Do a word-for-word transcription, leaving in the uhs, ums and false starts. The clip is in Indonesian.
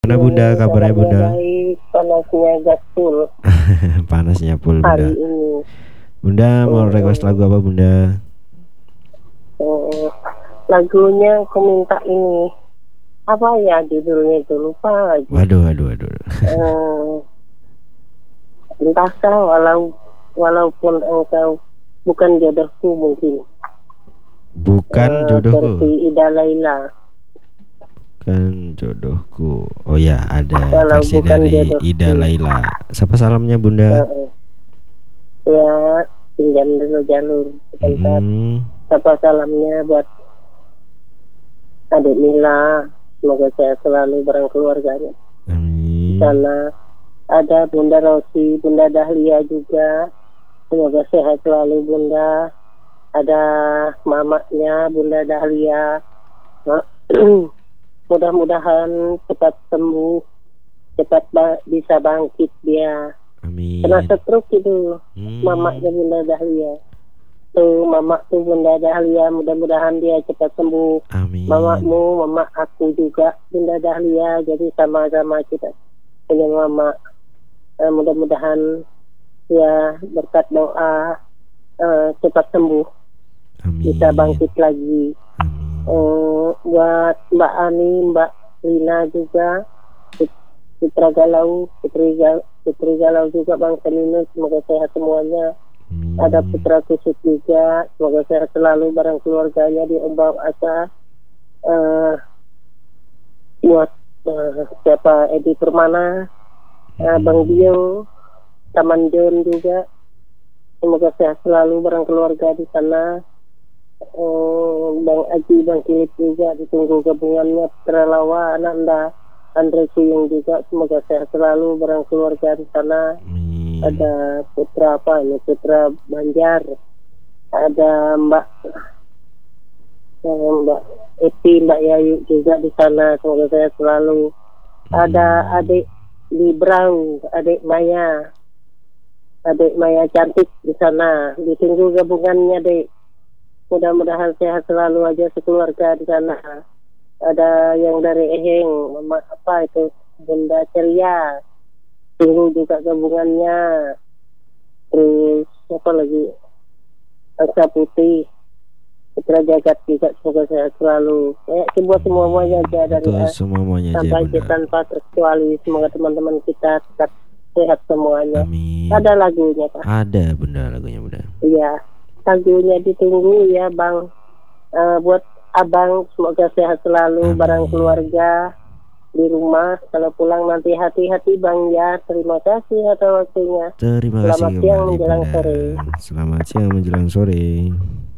Mana Bunda kabarnya Bunda? Baik, panasnya gatul. Panasnya full Hari Bunda. ini. Bunda mau request lagu apa Bunda? Eh, lagunya aku minta ini. Apa ya judulnya itu lupa lagi. Waduh, waduh, waduh. Eh, entahkah walau walaupun engkau bukan jodohku mungkin. Bukan Eh, jodohku. Versi Ida Laila. Bukan jodohku. Oh ya, ada Walau versi bukan dari jodohku. Ida Laila. Siapa salamnya Bunda? Eh, ya, pinjam dulu jalur sebentar. Hmm. Apa salamnya buat adik Mila, semoga sehat selalu bareng keluarganya. Amin. Sana ada Bunda Rosi, Bunda Dahlia juga, semoga sehat selalu Bunda. Ada mamanya Bunda Dahlia, mudah-mudahan cepat sembuh, cepat ba- bisa bangkit dia. Amin. Kena stroke itu, Hmm. mamanya Bunda Dahlia. Tuh mama tuh Bunda Dahlia, mudah-mudahan dia cepat sembuh. Amin. Mamamu, mama aku juga Bunda Dahlia, jadi sama-sama kita punya mama. Eh, mudah-mudahan ya berkat doa eh, cepat sembuh, Amin. bisa bangkit lagi. Amin. Eh, buat Mbak Ani, Mbak Lina juga, Putra Galau, Putri Galau, Putri Galau juga Bang Senino, semoga sehat semuanya. Amin. Ada Putra Kusut juga, semoga sehat selalu bareng keluarganya di Ombak Asa. Uh, buat uh, siapa Edi Permana, uh, Bang Dio, Taman John juga, semoga sehat selalu bareng keluarga di sana. Uh, Bang Aji, Bang Kilip juga ditunggu gabungannya. Putra Lawa, Ananda, Andre Suyung juga, semoga sehat selalu bareng keluarga di sana. Amin. Ada Putra apa ini, Putra Banjar, ada Mbak Mbak Epi, Mbak Yayu juga di sana, semoga saya selalu. Ada adik di Brau, adik Maya, adik Maya cantik di sana, ditunggu gabungannya dek. Mudah-mudahan sehat selalu aja sekeluarga di sana. Ada yang dari Eheng, mama apa itu, Bunda Ceria, tunggu juga gabungannya. Terus apa lagi, Angsa Putih, Putra Jagat juga, semoga sehat selalu. Kayak buat semuanya aja dari A semuanya sampai Z tanpa terkecuali. Semoga teman-teman kita tetap sehat semuanya. Amin. Ada lagunya Pak? Ada Bunda, lagunya Bunda. Iya, lagunya ditunggu ya Bang. Uh, buat Abang semoga sehat selalu. Amin. Barang keluarga di rumah. Kalau pulang nanti hati-hati Bang ya. Terima kasih atas waktunya. Terima Selamat kasih siang kembali, menjelang Bunda. sore. Selamat siang menjelang sore.